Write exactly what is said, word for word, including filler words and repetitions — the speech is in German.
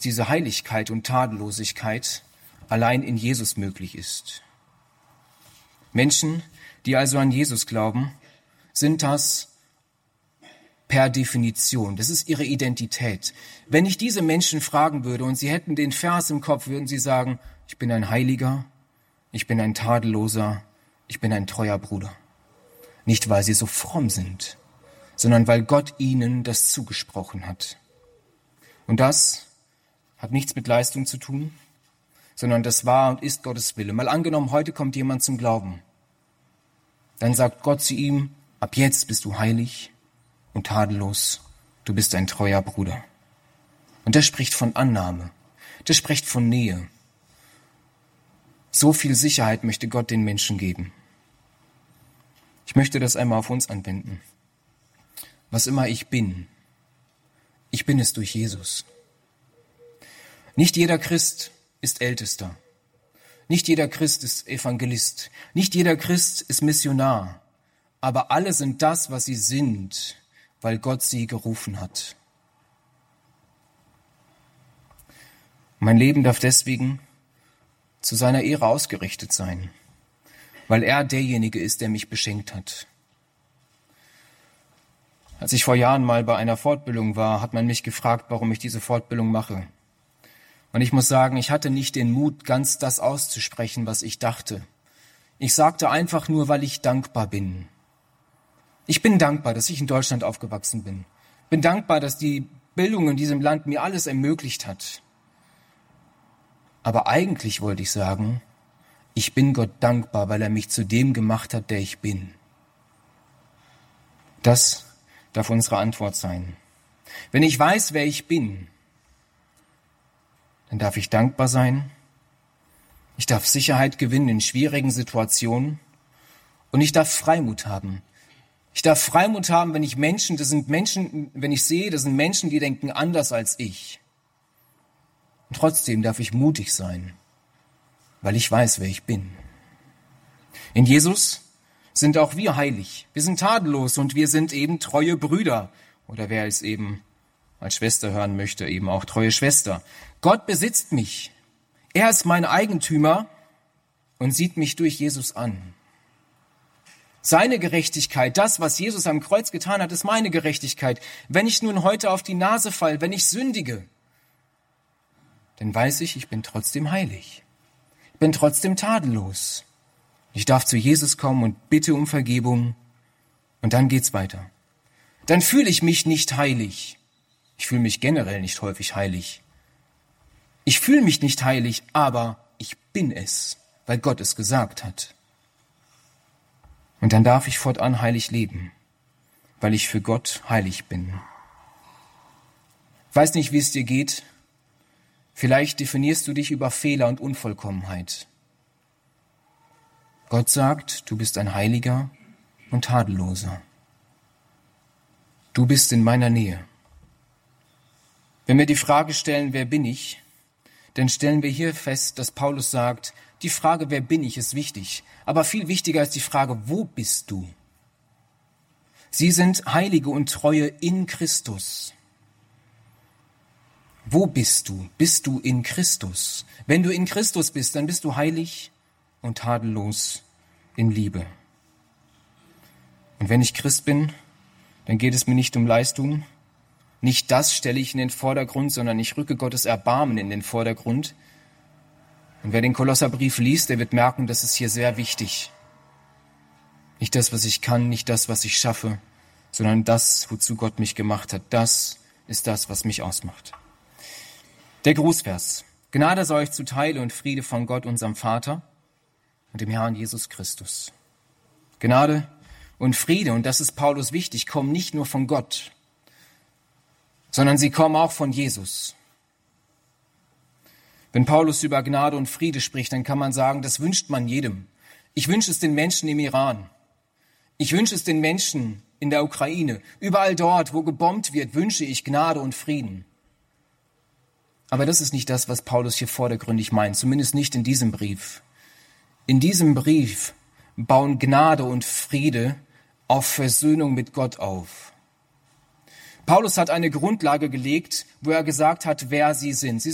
diese Heiligkeit und Tadellosigkeit allein in Jesus möglich ist. Menschen, die also an Jesus glauben, sind das per Definition. Das ist ihre Identität. Wenn ich diese Menschen fragen würde und sie hätten den Vers im Kopf, würden sie sagen, ich bin ein Heiliger, ich bin ein Tadelloser, ich bin ein treuer Bruder. Nicht, weil sie so fromm sind, sondern weil Gott ihnen das zugesprochen hat. Und das hat nichts mit Leistung zu tun, sondern das war und ist Gottes Wille. Mal angenommen, heute kommt jemand zum Glauben. Dann sagt Gott zu ihm, ab jetzt bist du heilig und tadellos, du bist ein treuer Bruder. Und das spricht von Annahme, das spricht von Nähe. So viel Sicherheit möchte Gott den Menschen geben. Ich möchte das einmal auf uns anwenden. Was immer ich bin, ich bin es durch Jesus. Nicht jeder Christ ist Ältester. Nicht jeder Christ ist Evangelist. Nicht jeder Christ ist Missionar. Aber alle sind das, was sie sind, weil Gott sie gerufen hat. Mein Leben darf deswegen zu seiner Ehre ausgerichtet sein, weil er derjenige ist, der mich beschenkt hat. Als ich vor Jahren mal bei einer Fortbildung war, hat man mich gefragt, warum ich diese Fortbildung mache. Und ich muss sagen, ich hatte nicht den Mut, ganz das auszusprechen, was ich dachte. Ich sagte einfach nur, weil ich dankbar bin. Ich bin dankbar, dass ich in Deutschland aufgewachsen bin. Bin dankbar, dass die Bildung in diesem Land mir alles ermöglicht hat. Aber eigentlich wollte ich sagen, ich bin Gott dankbar, weil er mich zu dem gemacht hat, der ich bin. Das darf unsere Antwort sein. Wenn ich weiß, wer ich bin, dann darf ich dankbar sein. Ich darf Sicherheit gewinnen in schwierigen Situationen. Und ich darf Freimut haben. Ich darf Freimut haben, wenn ich Menschen, das sind Menschen, wenn ich sehe, das sind Menschen, die denken anders als ich. Und trotzdem darf ich mutig sein, weil ich weiß, wer ich bin. In Jesus sind auch wir heilig. Wir sind tadellos und wir sind eben treue Brüder. Oder wer es eben als Schwester hören möchte, eben auch treue Schwester. Gott besitzt mich. Er ist mein Eigentümer und sieht mich durch Jesus an. Seine Gerechtigkeit, das, was Jesus am Kreuz getan hat, ist meine Gerechtigkeit. Wenn ich nun heute auf die Nase falle, wenn ich sündige, dann weiß ich, ich bin trotzdem heilig. Ich bin trotzdem tadellos. Ich darf zu Jesus kommen und bitte um Vergebung und dann geht's weiter. Dann fühle ich mich nicht heilig. Ich fühle mich generell nicht häufig heilig. Ich fühle mich nicht heilig, aber ich bin es, weil Gott es gesagt hat. Und dann darf ich fortan heilig leben, weil ich für Gott heilig bin. Ich weiß nicht, wie es dir geht. Vielleicht definierst du dich über Fehler und Unvollkommenheit. Gott sagt, du bist ein Heiliger und Tadelloser. Du bist in meiner Nähe. Wenn wir die Frage stellen, wer bin ich, dann stellen wir hier fest, dass Paulus sagt, die Frage, wer bin ich, ist wichtig. Aber viel wichtiger ist die Frage, wo bist du? Sie sind Heilige und Treue in Christus. Wo bist du? Bist du in Christus? Wenn du in Christus bist, dann bist du heilig und tadellos in Liebe. Und wenn ich Christ bin, dann geht es mir nicht um Leistung. Nicht das stelle ich in den Vordergrund, sondern ich rücke Gottes Erbarmen in den Vordergrund. Und wer den Kolosserbrief liest, der wird merken, das ist hier sehr wichtig. Nicht das, was ich kann, nicht das, was ich schaffe, sondern das, wozu Gott mich gemacht hat. Das ist das, was mich ausmacht. Der Grußvers. Gnade sei euch zuteil und Friede von Gott, unserem Vater und dem Herrn Jesus Christus. Gnade und Friede, und das ist Paulus wichtig, kommen nicht nur von Gott, sondern sie kommen auch von Jesus. Wenn Paulus über Gnade und Friede spricht, dann kann man sagen, das wünscht man jedem. Ich wünsche es den Menschen im Iran. Ich wünsche es den Menschen in der Ukraine. Überall dort, wo gebombt wird, wünsche ich Gnade und Frieden. Aber das ist nicht das, was Paulus hier vordergründig meint, zumindest nicht in diesem Brief. In diesem Brief bauen Gnade und Friede auf Versöhnung mit Gott auf. Paulus hat eine Grundlage gelegt, wo er gesagt hat, wer sie sind. Sie